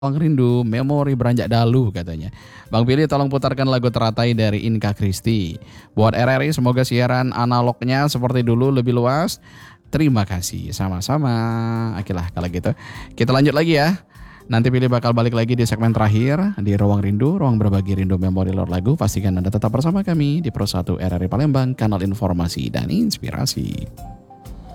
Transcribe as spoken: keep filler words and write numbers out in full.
Ruang Rindu, Memori Beranjak Dalu katanya. Bang Billy tolong putarkan lagu Teratai dari Inka Kristi. Buat R R I semoga siaran analognya seperti dulu lebih luas. Terima kasih, sama-sama. Okelah kalau gitu. Kita lanjut lagi ya. Nanti Billy bakal balik lagi di segmen terakhir di Ruang Rindu, Ruang Berbagi Rindu Memori Lord Lagu. Pastikan Anda tetap bersama kami di Pro satu R R I Palembang, kanal informasi dan inspirasi.